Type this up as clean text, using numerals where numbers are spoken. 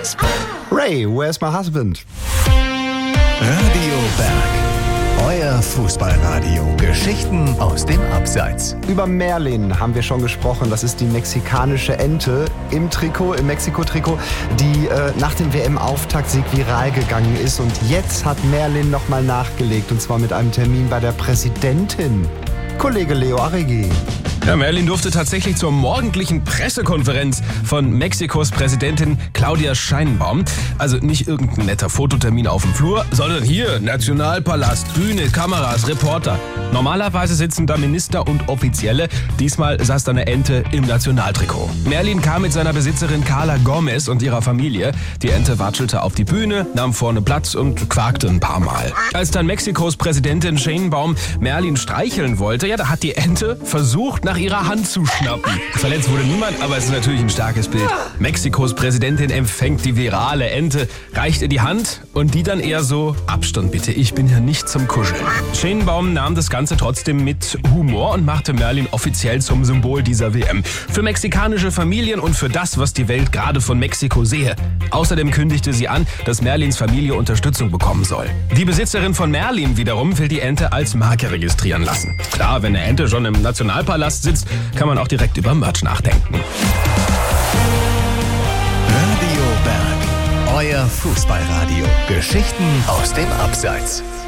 Ray, where's my husband? Radio Berg, euer Fußballradio. Geschichten aus dem Abseits. Über Merlin haben wir schon gesprochen. Das ist die mexikanische Ente im Mexiko-Trikot, die nach dem WM-Auftaktsieg viral gegangen ist. Und jetzt hat Merlin nochmal nachgelegt, und zwar mit einem Termin bei der Präsidentin. Kollege Leo Arregi. Ja, Merlin durfte tatsächlich zur morgendlichen Pressekonferenz von Mexikos Präsidentin Claudia Sheinbaum. Also nicht irgendein netter Fototermin auf dem Flur, sondern hier, Nationalpalast, Bühne, Kameras, Reporter. Normalerweise sitzen da Minister und Offizielle. Diesmal saß da eine Ente im Nationaltrikot. Merlin kam mit seiner Besitzerin Carla Gomez und ihrer Familie. Die Ente watschelte auf die Bühne, nahm vorne Platz und quakte ein paar Mal. Als dann Mexikos Präsidentin Sheinbaum Merlin streicheln wollte, ja, da hat die Ente versucht, nach ihrer Hand zu schnappen. Verletzt wurde niemand, aber es ist natürlich ein starkes Bild. Mexikos Präsidentin empfängt die virale Ente, reicht ihr die Hand und die dann eher so: Abstand bitte, ich bin hier nicht zum Kuscheln. Sheinbaum nahm das Ganze trotzdem mit Humor und machte Merlin offiziell zum Symbol dieser WM. Für mexikanische Familien und für das, was die Welt gerade von Mexiko sehe. Außerdem kündigte sie an, dass Merlins Familie Unterstützung bekommen soll. Die Besitzerin von Merlin wiederum will die Ente als Marke registrieren lassen. Klar, wenn eine Ente schon im Nationalpalast sitzt, kann man auch direkt über Merch nachdenken. Radio Berg, euer Fußballradio. Geschichten aus dem Abseits.